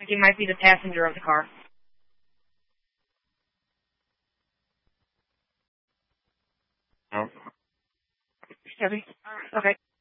Like he might be the passenger of the car. No. Heavy. Okay.